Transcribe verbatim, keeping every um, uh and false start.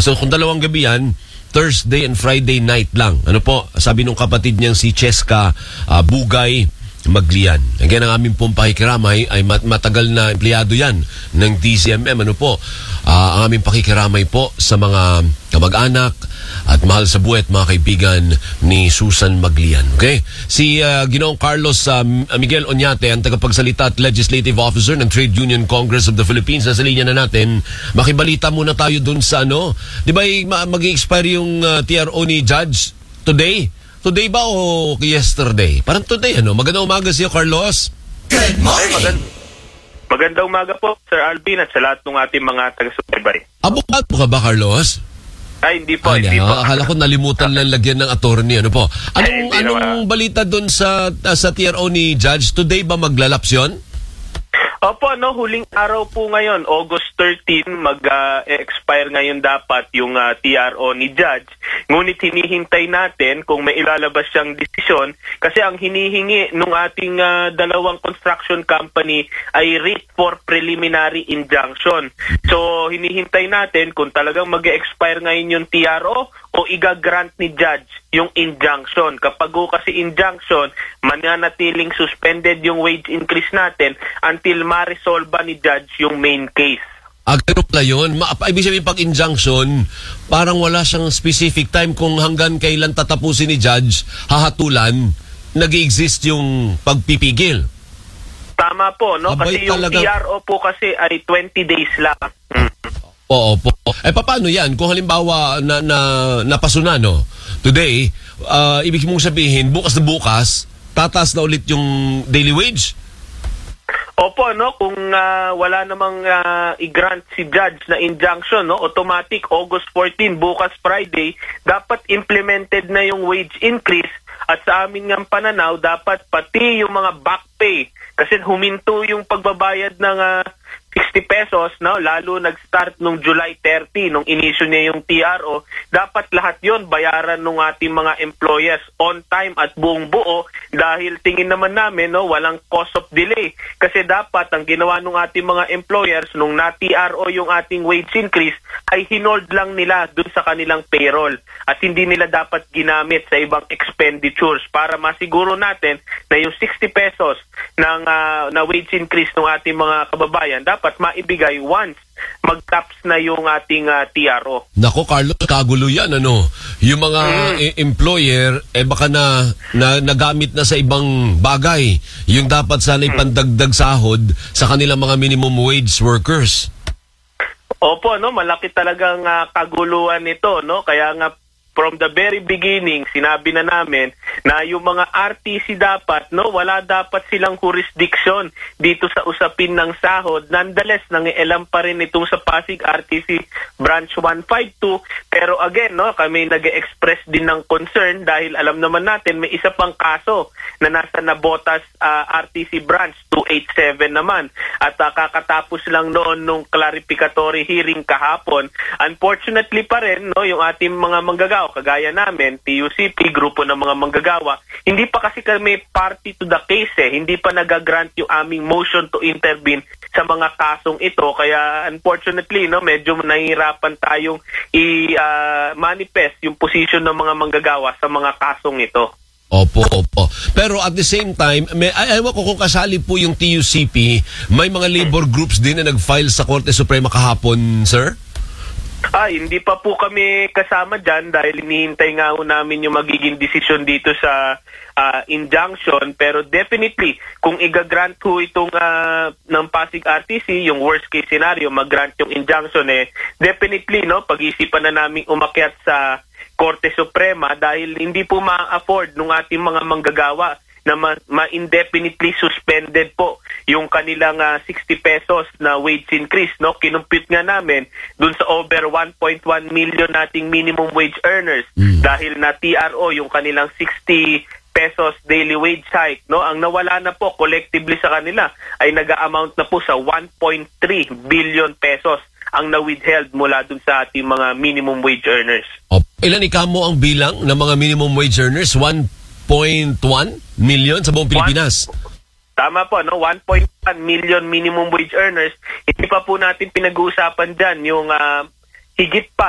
So kung dalawang gabi yan, Thursday and Friday night lang. Ano po, sabi nung kapatid niyang si Cheska uh, Bugay Maglian. Again, ang aming pong pakikiramay ay mat matagal na empleyado yan ng D C M M. Ano po, uh, ang aming pakikiramay po sa mga kamag-anak at mahal sa buhay at mga kaibigan ni Susan Maglian. Okay? Si uh, Ginoong Carlos uh, Miguel Oñate, ang tagapagsalita at Legislative Officer ng Trade Union Congress of the Philippines. Nasa linya na natin. Makibalita muna tayo dun sa ano. Di ba mag-expire yung uh, T R O ni Judge today? Today ba o yesterday? Parang today, ano? Magandang umaga siya, Carlos. Good morning! Magand Magandang umaga po, Sir Alvin, at sa lahat ng ating mga taga-subaybay. Abokat mo ka ba, Carlos? Ay, hindi po, Ah, hindi na, po. akala ko nalimutan lang lagyan ng attorney. Ano po? Anong, Ay, hindi anong naman. balita doon sa, uh, sa T R O ni Judge? Today ba maglalaps yun? Opo, no, huling araw po ngayon, August thirteenth, mag-expire uh, ngayon dapat yung uh, T R O ni Judge. Ngunit hinihintay natin kung may ilalabas siyang desisyon kasi ang hinihingi nung ating uh, dalawang construction company ay writ for preliminary injunction. So, hinihintay natin kung talagang mag-expire ngayon yung T R O o iga-grant ni Judge yung injunction. Kapag ho kasi injunction, mananatiling suspended yung wage increase natin until ma-resolve ni Judge yung main case. Ah, ganun pala yun. Ma ibig sabihin pag injunction, parang wala siyang specific time kung hanggang kailan tatapusin ni Judge, hahatulan, nag-exist yung pagpipigil. Tama po, no? Abay, kasi yung talaga... T R O po kasi ay twenty days lang. Mm. Oo po. Eh paano yan? Kung halimbawa na, na napasunan, no? Today, uh, ibig mong sabihin, bukas na bukas, tataas na ulit yung daily wage? Opo, no, kung uh, wala namang uh, i-grant si Judge na injunction, no, automatic August fourteenth, bukas Friday, dapat implemented na yung wage increase at sa amin ng pananaw, dapat pati yung mga back pay kasi huminto yung pagbabayad ng uh, sixty pesos, no, lalo nag-start nung July thirty, nung inisyu niya yung T R O, dapat lahat yon bayaran ng ating mga employers on time at buong buo dahil tingin naman namin, no, walang cost of delay. Kasi dapat ang ginawa ng ating mga employers nung na-T R O yung ating wage increase ay hinold lang nila dun sa kanilang payroll at hindi nila dapat ginamit sa ibang expenditures para masiguro natin na yung sixty pesos ng uh, na wage increase ng ating mga kababayan dapat maibigay once mag-taps na yung ating uh, T R O. Nako, Carlos, kagulo yan, ano? Yung mga Mm. e- employer, eh baka na, na nagamit na sa ibang bagay. Yung dapat sana ipandagdag sahod sa kanilang mga minimum wage workers. Opo, no, malaki talagang uh, kaguluhan nito, no? Kaya nga from the very beginning, sinabi na namin na yung mga R T C dapat, no, wala dapat silang jurisdiction dito sa usapin ng sahod. Nonetheless, nangialam pa rin itong sa Pasig R T C Branch one fifty-two. Pero again, no, kami nag-express din ng concern dahil alam naman natin may isa pang kaso na nasa Nabotas uh, R T C Branch two eighty-seven naman. At uh, kakatapos lang noon nung clarificatory hearing kahapon. Unfortunately pa rin, no, yung ating mga manggagawa kagaya namin, T U C P, grupo ng mga manggagawa, hindi pa kasi kami party to the case eh. Hindi pa nagagrant yung aming motion to intervene sa mga kasong ito. Kaya unfortunately, no, medyo nahihirapan tayong i-manifest uh, yung position ng mga manggagawa sa mga kasong ito. Opo, opo. Pero at the same time, may, ay, ewan ko kung kasali po yung T U C P, may mga labor groups din na nag-file sa Korte Suprema kahapon, sir? Ah, hindi pa po kami kasama dyan dahil hinihintay nga ho namin yung magiging desisyon dito sa uh, injunction. Pero definitely, kung i-grant ho itong uh, ng Pasig R T C, yung worst case scenario, mag-grant yung injunction, eh, definitely, no, pag-isipan na namin umakyat sa Korte Suprema dahil hindi po ma-afford ng ating mga manggagawa na ma-indefinitely suspended po yung kanilang uh, sixty pesos na wage increase, no? Kinumpute nga namin dun sa over one point one million nating minimum wage earners mm. dahil na T R O yung kanilang sixty pesos daily wage hike, no? Ang nawala na po collectively sa kanila ay naga-amount na po sa one point three billion pesos ang na-withheld mula dun sa ating mga minimum wage earners. Oh, ilan ikamo ang bilang ng mga minimum wage earners? one point one million sa buong Pilipinas. One, tama po, no? one point one million minimum wage earners. Hindi pa po natin pinag-uusapan dyan yung uh, higit pa